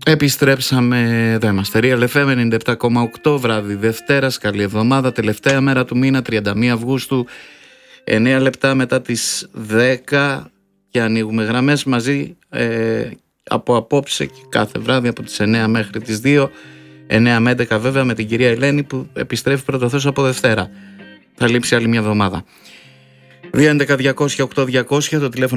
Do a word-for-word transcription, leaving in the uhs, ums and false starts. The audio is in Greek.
Επιστρέψαμε, εδώ είμαστε. Real εφ εμ ενενήντα επτά κόμμα οκτώ, βράδυ Δευτέρας, καλή εβδομάδα, τελευταία μέρα του μήνα, τριάντα μία Αυγούστου, εννέα λεπτά μετά τις δέκα και ανοίγουμε γραμμές μαζί ε, από απόψε και κάθε βράδυ από τις εννέα μέχρι τις δύο, εννέα με έντεκα βέβαια, με την κυρία Ελένη που επιστρέφει πρώτο Θεός από Δευτέρα. Θα λείψει άλλη μια εβδομάδα. δύο έντεκα διακόσια οκτώ διακόσια το τηλέφωνο